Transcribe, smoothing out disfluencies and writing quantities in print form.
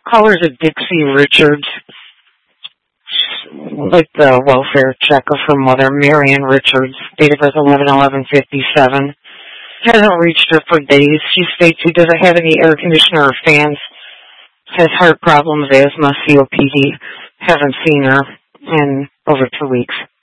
Callers of Dixie Richards, like the welfare check of her mother, Marion Richards, date of birth 11/11/57. Hasn't reached her for days. She states she doesn't have any air conditioner or fans. Has heart problems, asthma, COPD. Haven't seen her in over 2 weeks.